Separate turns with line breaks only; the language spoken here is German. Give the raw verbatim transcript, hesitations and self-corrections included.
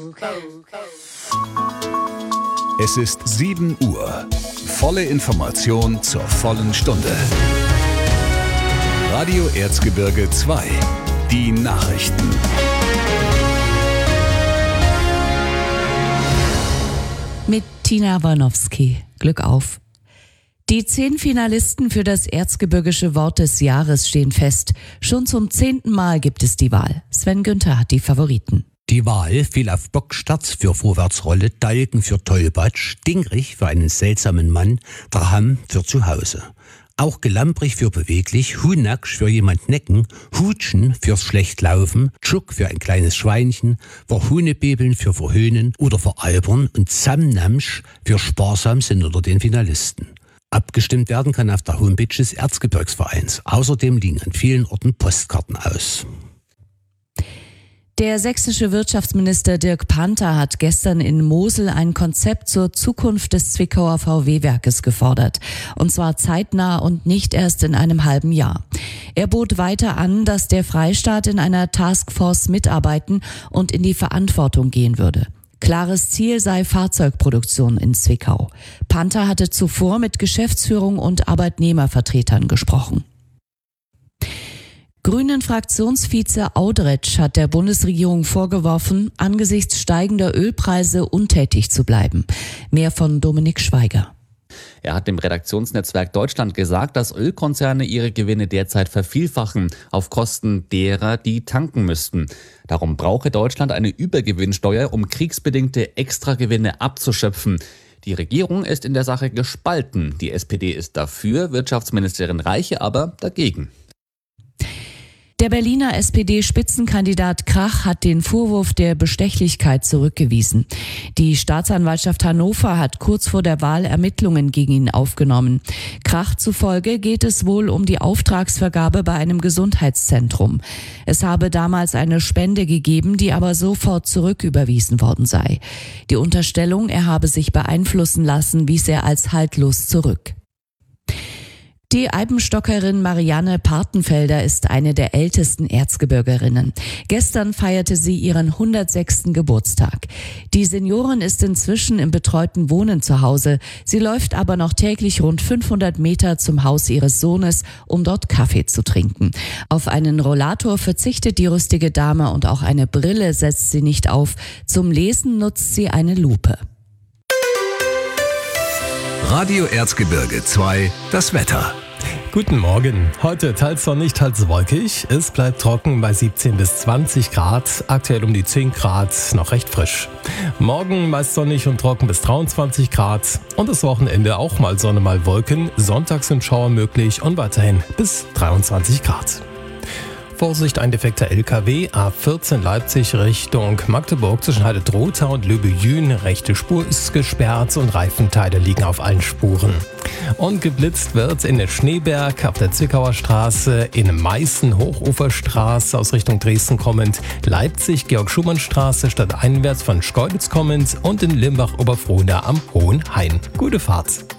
Es ist sieben Uhr. Volle Information zur vollen Stunde. Radio Erzgebirge zwei. Die Nachrichten.
Mit Tina Warnowski. Glück auf. Die zehn Finalisten für das Erzgebirgische Wort des Jahres stehen fest. Schon zum zehnten Mal gibt es die Wahl. Sven Günther hat die Favoriten.
Die Wahl fiel auf Bockstatz für Vorwärtsrolle, Dalken für Tollpatsch, Dingrich für einen seltsamen Mann, Draham für zu Hause. Auch Gelamprig für beweglich, Hunaksch für jemand necken, Hutschen fürs Schlechtlaufen, Tschuk für ein kleines Schweinchen, Verhunebebeln für verhöhnen oder veralbern und Samnamsch für sparsam sind unter den Finalisten. Abgestimmt werden kann auf der Homepage des Erzgebirgsvereins. Außerdem liegen an vielen Orten Postkarten aus.
Der sächsische Wirtschaftsminister Dirk Panther hat gestern in Mosel ein Konzept zur Zukunft des Zwickauer V W-Werkes gefordert. Und zwar zeitnah und nicht erst in einem halben Jahr. Er bot weiter an, dass der Freistaat in einer Taskforce mitarbeiten und in die Verantwortung gehen würde. Klares Ziel sei Fahrzeugproduktion in Zwickau. Panther hatte zuvor mit Geschäftsführung und Arbeitnehmervertretern gesprochen. Grünen-Fraktionsvize Audretsch hat der Bundesregierung vorgeworfen, angesichts steigender Ölpreise untätig zu bleiben. Mehr von Dominik Schweiger.
Er hat dem Redaktionsnetzwerk Deutschland gesagt, dass Ölkonzerne ihre Gewinne derzeit vervielfachen, auf Kosten derer, die tanken müssten. Darum brauche Deutschland eine Übergewinnsteuer, um kriegsbedingte Extragewinne abzuschöpfen. Die Regierung ist in der Sache gespalten. Die S P D ist dafür, Wirtschaftsministerin Reiche aber dagegen.
Der Berliner S P D-Spitzenkandidat Krach hat den Vorwurf der Bestechlichkeit zurückgewiesen. Die Staatsanwaltschaft Hannover hat kurz vor der Wahl Ermittlungen gegen ihn aufgenommen. Krach zufolge geht es wohl um die Auftragsvergabe bei einem Gesundheitszentrum. Es habe damals eine Spende gegeben, die aber sofort zurücküberwiesen worden sei. Die Unterstellung, er habe sich beeinflussen lassen, wies er als haltlos zurück. Die Eibenstockerin Marianne Partenfelder ist eine der ältesten Erzgebirgerinnen. Gestern feierte sie ihren hundertsechsten Geburtstag. Die Seniorin ist inzwischen im betreuten Wohnen zu Hause. Sie läuft aber noch täglich rund fünfhundert Meter zum Haus ihres Sohnes, um dort Kaffee zu trinken. Auf einen Rollator verzichtet die rüstige Dame und auch eine Brille setzt sie nicht auf. Zum Lesen nutzt sie eine Lupe.
Radio Erzgebirge zwei, das Wetter.
Guten Morgen. Heute teils sonnig, teils wolkig. Es bleibt trocken bei siebzehn bis zwanzig Grad. Aktuell um die zehn Grad, noch recht frisch. Morgen meist sonnig und trocken bis dreiundzwanzig Grad. Und das Wochenende auch mal Sonne, mal Wolken. Sonntags sind Schauer möglich und weiterhin bis dreiundzwanzig Grad. Vorsicht, ein defekter L K W, A vierzehn Leipzig Richtung Magdeburg zwischen Heide-Drohtha und Löbe-Jühn. Rechte Spur ist gesperrt und Reifenteile liegen auf allen Spuren. Und geblitzt wird in der Schneeberg auf der Zwickauer Straße, in Meißen Hochuferstraße aus Richtung Dresden kommend, Leipzig Georg-Schumann-Straße stadteinwärts von Schkeuditz kommend und in Limbach-Oberfrohna am Hohen Hain. Gute Fahrt!